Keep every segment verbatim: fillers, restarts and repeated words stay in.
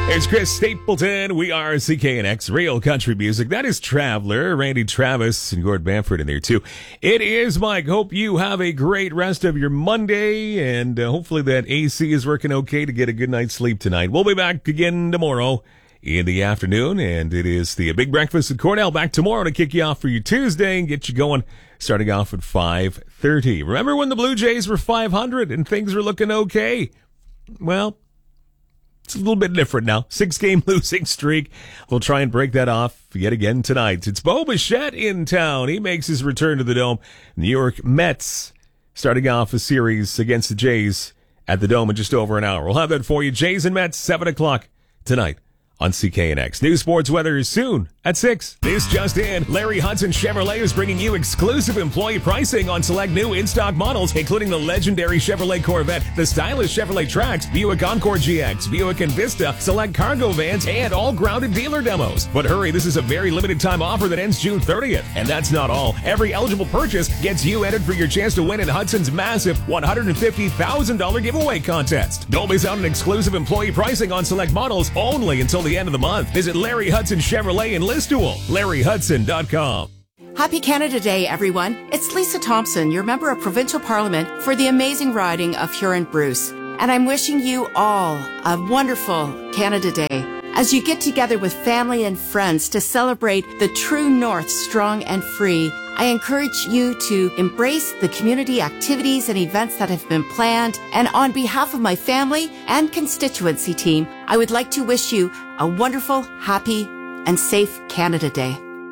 There's Chris Stapleton. We are C K N X Real Country Music. That is Traveler, Randy Travis, and Gord Bamford in there too. It is Mike. Hope you have a great rest of your Monday, and uh, hopefully that A C is working okay to get a good night's sleep tonight. We'll be back again tomorrow in the afternoon, and it is the Big Breakfast with Cornell back tomorrow to kick you off for your Tuesday and get you going, starting off at five thirty. Remember when the Blue Jays were five hundred and things were looking okay? Well, it's a little bit different now. Six-game losing streak. We'll try and break that off yet again tonight. It's Bo Bichette in town. He makes his return to the Dome. New York Mets starting off a series against the Jays at the Dome in just over an hour. We'll have that for you. Jays and Mets, seven o'clock tonight on C K N X. News, sports, weather is soon at six. This just in. Larry Hudson Chevrolet is bringing you exclusive employee pricing on select new in-stock models, including the legendary Chevrolet Corvette, the stylish Chevrolet Trax, Buick Encore G X, Buick Envista, select cargo vans, and all grounded dealer demos. But hurry, this is a very limited time offer that ends June thirtieth. And that's not all. Every eligible purchase gets you entered for your chance to win in Hudson's massive one hundred fifty thousand dollars giveaway contest. Don't miss out on exclusive employee pricing on select models only until the end of the month. Visit Larry Hudson Chevrolet in Listowel, larry hudson dot com. Happy Canada Day, everyone. It's Lisa Thompson, your member of Provincial Parliament for the amazing riding of Huron-Bruce. And I'm wishing you all a wonderful Canada Day as you get together with family and friends to celebrate the true North strong and free. I encourage you to embrace the community activities and events that have been planned. And on behalf of my family and constituency team, I would like to wish you a wonderful, happy, and safe Canada Day.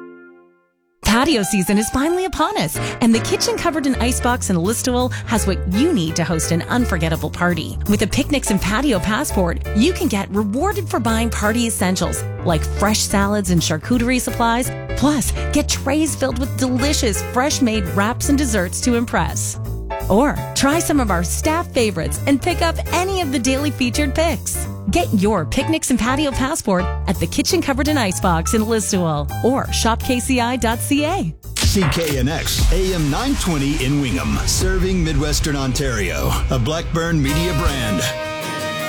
Patio season is finally upon us, and the Kitchen Covered in Icebox in Listowel has what you need to host an unforgettable party. With a Picnics and Patio Passport, you can get rewarded for buying party essentials like fresh salads and charcuterie supplies. Plus, get trays filled with delicious, fresh-made wraps and desserts to impress. Or try some of our staff favorites and pick up any of the daily featured picks. Get your Picnics and Patio Passport at the Kitchen Covered in Icebox in Listowel or shop k c i dot c a. C K N X, A M nine twenty in Wingham, serving Midwestern Ontario, a Blackburn Media brand.